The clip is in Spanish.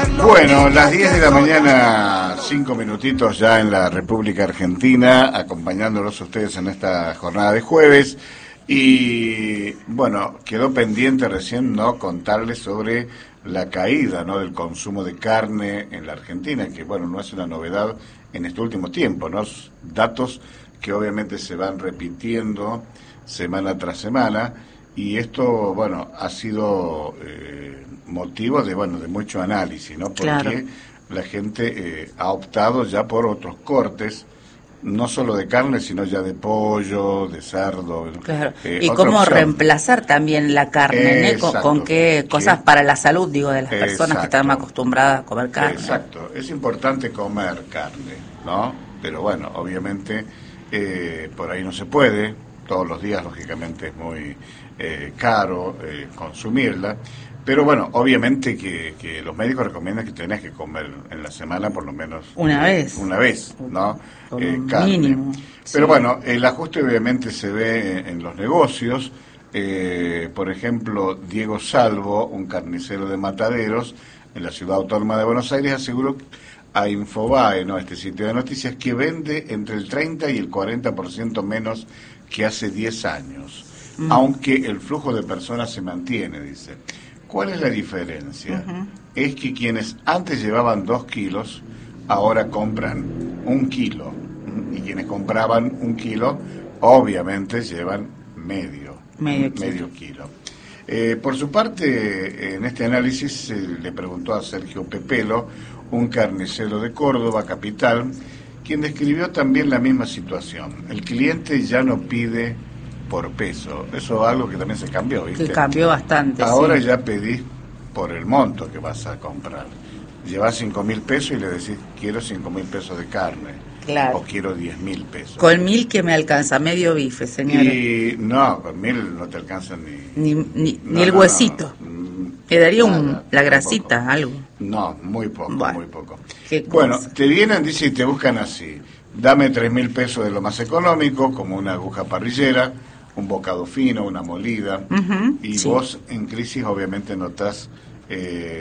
Bueno, las 10 de la mañana, 5 minutitos ya en la República Argentina, acompañándolos a ustedes en esta jornada de jueves. Y bueno, quedó pendiente recién no contarles sobre la caída, ¿no?, del consumo de carne en la Argentina, que bueno, no es una novedad en este último tiempo, ¿no? Datos que obviamente se van repitiendo semana tras semana, y esto, bueno, ha sido motivo de, bueno, de mucho análisis, ¿no? Porque claro, la gente ha optado ya por otros cortes, no solo de carne, sino ya de pollo, de cerdo. claro. Y cómo reemplazar también la carne, ¿no? Con qué cosas para la salud, digo, de las personas que están acostumbradas a comer carne. Exacto, es importante comer carne, ¿no? Pero bueno, obviamente por ahí no se puede, todos los días lógicamente es muy caro consumirla. Pero bueno, obviamente que los médicos recomiendan que tenés que comer en la semana por lo menos una vez, ¿no? Carne. Mínimo. Pero bueno, el ajuste obviamente se ve en los negocios. Por ejemplo, Diego Salvo, un carnicero de Mataderos en la ciudad autónoma de Buenos Aires, aseguró a Infobae, ¿no?, este sitio de noticias, que vende entre el 30 y el 40% menos que hace 10 años, aunque el flujo de personas se mantiene, dice. ¿Cuál es la diferencia? Es que quienes antes llevaban 2 kilos, ahora compran 1 kilo. Y quienes compraban 1 kilo, obviamente llevan medio kilo. Por su parte, en este análisis se le preguntó a Sergio Pepelo, un carnicero de Córdoba, capital, quien describió también la misma situación. El cliente ya no pide por peso. Eso es algo que también se cambió, ¿viste? Que cambió bastante. Ahora sí. Ya pedís por el monto que vas a comprar. Llevas 5.000 pesos y le decís, quiero 5.000 pesos de carne. Claro. O quiero 10.000 pesos. Con 1.000 que me alcanza, medio bife, señora. Y no, con 1.000 no te alcanza ni el huesito. Le daría la grasita, poco. Algo. No, muy poco, bueno, muy poco. Bueno, te vienen, dice, y te buscan así. Dame 3.000 pesos de lo más económico, como una aguja parrillera, un bocado fino, una molida, y sí. Vos en crisis obviamente notás